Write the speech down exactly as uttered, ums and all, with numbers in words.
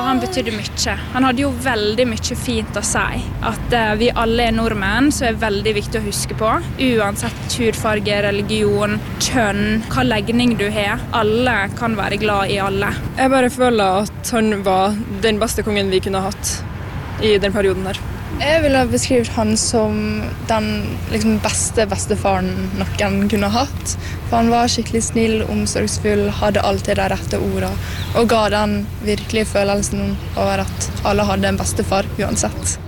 han betydde mye. Han hadde jo veldig mye fint å si. At uh, vi alle er nordmenn, så er veldig viktig å huske på. Uansett hudfarge, religion, kjønn, hva legning du har. Alle kan være glad i alle. Jeg bare føler at han var den beste kongen vi kunne hatt i den perioden her. Jeg ville ha beskrevet han som den liksom, beste bestefaren noen kunne hatt. For han var skikkelig snill, omsorgsfull, hadde alltid de rette ordene, og ga den virkelige følelsen over at alle hadde en bestefar uansett.